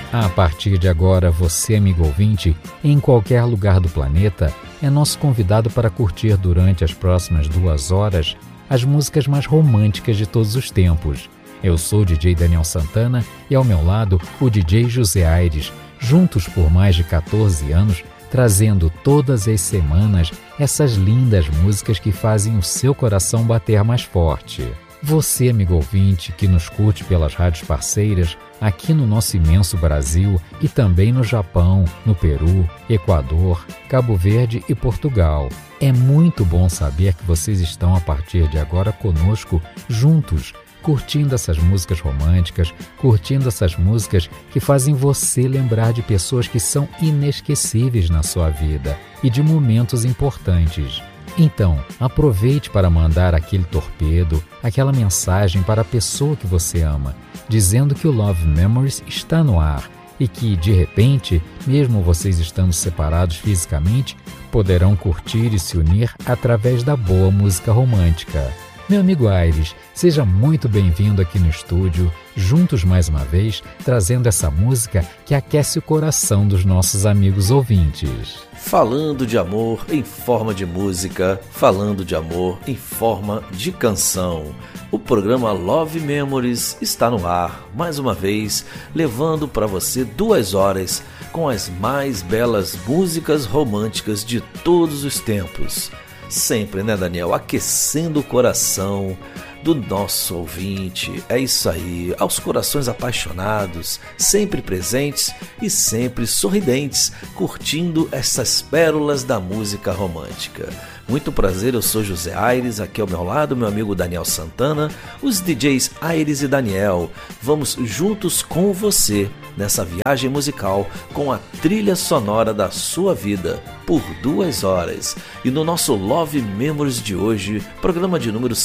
A partir de agora, você, amigo ouvinte, em qualquer lugar do planeta, é nosso convidado para curtir durante as próximas 2 horas as músicas mais românticas de todos os tempos. Eu sou o DJ Daniel Santana e ao meu lado o DJ José Aires, juntos por mais de 14 anos, trazendo todas as semanas essas lindas músicas que fazem o seu coração bater mais forte. Você, amigo ouvinte, que nos curte pelas rádios parceiras, aqui no nosso imenso Brasil e também no Japão, no Peru, Equador, Cabo Verde e Portugal. É muito bom saber que vocês estão a partir de agora conosco, juntos, curtindo essas músicas românticas, curtindo essas músicas que fazem você lembrar de pessoas que são inesquecíveis na sua vida e de momentos importantes. Então, aproveite para mandar aquele torpedo, aquela mensagem para a pessoa que você ama, dizendo que o Love Memories está no ar e que, de repente, mesmo vocês estando separados fisicamente, poderão curtir e se unir através da boa música romântica. Meu amigo Aires, seja muito bem-vindo aqui no estúdio, juntos mais uma vez, trazendo essa música que aquece o coração dos nossos amigos ouvintes. Falando de amor em forma de música, falando de amor em forma de canção. O programa Love Memories está no ar, mais uma vez, levando para você 2 horas com as mais belas músicas românticas de todos os tempos. Sempre, né, Daniel? Aquecendo o coração do nosso ouvinte. É isso aí, aos corações apaixonados, sempre presentes e sempre sorridentes, curtindo essas pérolas da música romântica. Muito prazer, eu sou José Aires, aqui ao meu lado meu amigo Daniel Santana, os DJs Aires e Daniel. Vamos juntos com você nessa viagem musical com a trilha sonora da sua vida por 2 horas. E no nosso Love Memories de hoje, programa de número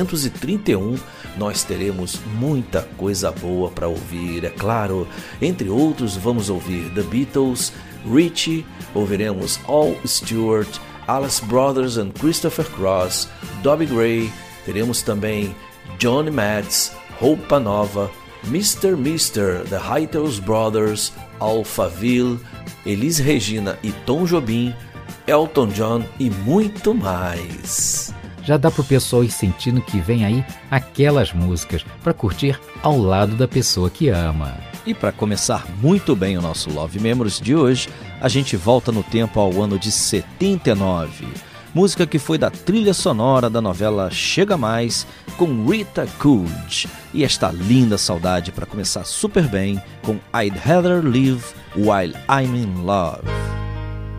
731, nós teremos muita coisa boa para ouvir, é claro. Entre outros, vamos ouvir The Beatles, Richie, ouviremos Al Stewart, Alice Brothers and Christopher Cross, Dobby Gray, teremos também Johnny Metz, Roupa Nova, Mr. The Hightails Brothers, Alphaville, Elis Regina e Tom Jobim, Elton John e muito mais. Já dá pro pessoal ir sentindo que vem aí aquelas músicas para curtir ao lado da pessoa que ama. E para começar muito bem o nosso Love Memories de hoje, a gente volta no tempo ao ano de 79. Música que foi da trilha sonora da novela Chega Mais, com Rita Coolidge. E esta linda saudade para começar super bem com I'd Rather Live While I'm in Love.